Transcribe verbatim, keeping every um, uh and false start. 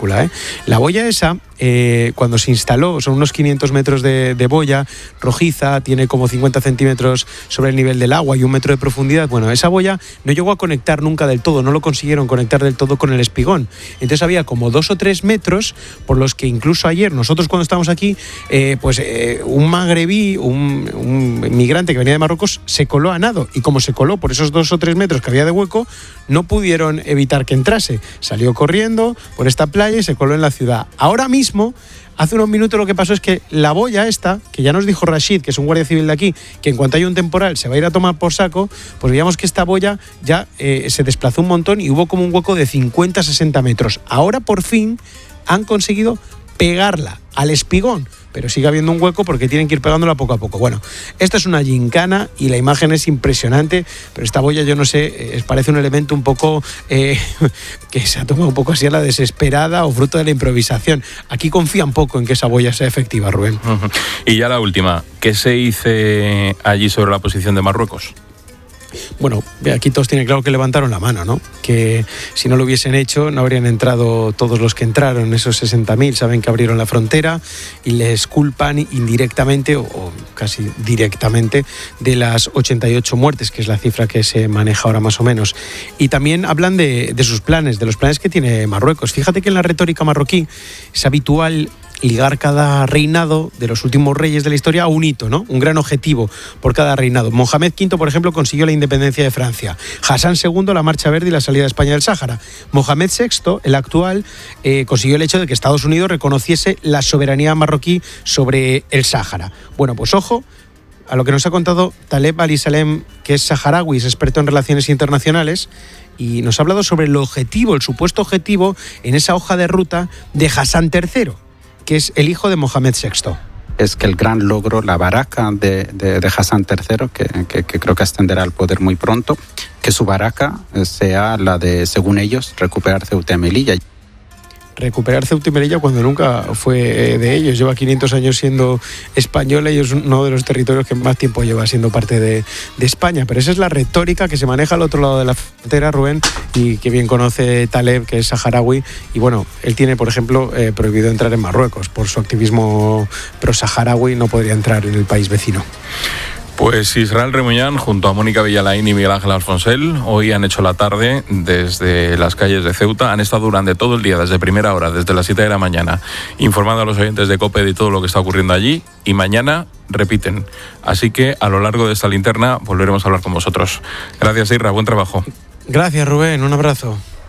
película, ¿eh? La boya esa, eh, cuando se instaló, son unos quinientos metros de, de boya rojiza, tiene como cincuenta centímetros sobre el nivel del agua y un metro de profundidad. Bueno, esa boya no llegó a conectar nunca del todo, no lo consiguieron conectar del todo con el espigón. Entonces había como dos o tres metros por los que incluso ayer, nosotros cuando estábamos aquí, eh, pues eh, un magrebí, un, un migrante que venía de Marruecos, se coló a nado. Y como se coló por esos dos o tres metros que había de hueco, no pudieron evitar que entrase. Salió corriendo por esta playa y se coló en la ciudad. Ahora mismo, hace unos minutos lo que pasó es que la boya esta, que ya nos dijo Rashid, que es un guardia civil de aquí, que en cuanto haya un temporal se va a ir a tomar por saco, pues veíamos que esta boya ya eh, se desplazó un montón y hubo como un hueco de cincuenta a sesenta metros. Ahora por fin han conseguido pegarla al espigón, pero sigue habiendo un hueco porque tienen que ir pegándola poco a poco. Bueno, esto es una gincana y la imagen es impresionante, pero esta boya, yo no sé, eh, parece un elemento un poco eh, que se ha tomado un poco así a la desesperada o fruto de la improvisación. Aquí confían poco en que esa boya sea efectiva, Rubén. Uh-huh. Y ya la última, ¿qué se dice allí sobre la posición de Marruecos? Bueno, aquí todos tienen claro que levantaron la mano, ¿no? Que si no lo hubiesen hecho no habrían entrado todos los que entraron, esos sesenta mil, saben que abrieron la frontera y les culpan indirectamente o, o casi directamente de las ochenta y ocho muertes, que es la cifra que se maneja ahora más o menos. Y también hablan de, de sus planes, de los planes que tiene Marruecos. Fíjate que en la retórica marroquí es habitual ligar cada reinado de los últimos reyes de la historia a un hito, ¿no? Un gran objetivo por cada reinado. Mohamed quinto, por ejemplo, consiguió la independencia de Francia. Hassan segundo, la Marcha Verde y la salida de España del Sáhara. Mohamed sexto, el actual, eh, consiguió el hecho de que Estados Unidos reconociese la soberanía marroquí sobre el Sáhara. Bueno, pues ojo a lo que nos ha contado Taleb Ali-Salem, que es saharaui, es experto en relaciones internacionales, y nos ha hablado sobre el objetivo, el supuesto objetivo en esa hoja de ruta de Hassan tercero, que es el hijo de Mohamed sexto. Es que el gran logro, la baraka de, de, de Hassan tercero, que, que, que creo que ascenderá al poder muy pronto, que su baraka sea la de, según ellos, recuperar Ceuta y Melilla. Recuperar Ceuta y Melilla cuando nunca fue de ellos. Lleva quinientos años siendo española y es uno de los territorios que más tiempo lleva siendo parte de, de España. Pero esa es la retórica que se maneja al otro lado de la frontera, Rubén, y que bien conoce Taleb, que es saharaui. Y bueno, él tiene, por ejemplo, eh, prohibido entrar en Marruecos. Por su activismo pro-saharaui no podría entrar en el país vecino. Pues Israel Remuñán junto a Mónica Villalain y Miguel Ángel Alfonsel hoy han hecho la tarde desde las calles de Ceuta. Han estado durante todo el día, desde primera hora, desde las siete de la mañana, informando a los oyentes de COPE de todo lo que está ocurriendo allí, y mañana repiten. Así que a lo largo de esta linterna volveremos a hablar con vosotros. Gracias, Isra, buen trabajo. Gracias, Rubén, un abrazo.